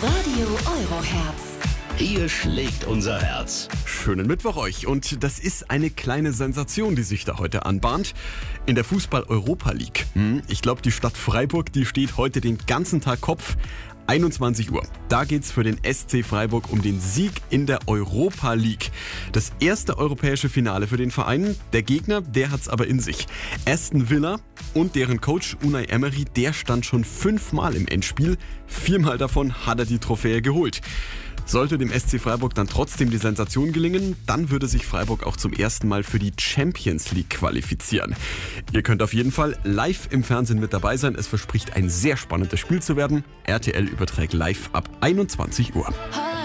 Radio Euroherz. Hier schlägt unser Herz. Schönen Mittwoch euch. Und das ist eine kleine Sensation, die sich da heute anbahnt. In der Fußball-Europa League. Ich glaube, die Stadt Freiburg, die steht heute den ganzen Tag Kopf. 21 Uhr. Da geht's für den SC Freiburg um den Sieg in der Europa League. Das erste europäische Finale für den Verein. Der Gegner, der hat's aber in sich. Aston Villa und deren Coach Unai Emery, der stand schon 5-mal im Endspiel. 4-mal davon hat er die Trophäe geholt. Sollte dem SC Freiburg dann trotzdem die Sensation gelingen, dann würde sich Freiburg auch zum ersten Mal für die Champions League qualifizieren. Ihr könnt auf jeden Fall live im Fernsehen mit dabei sein. Es verspricht ein sehr spannendes Spiel zu werden. RTL überträgt live ab 21 Uhr.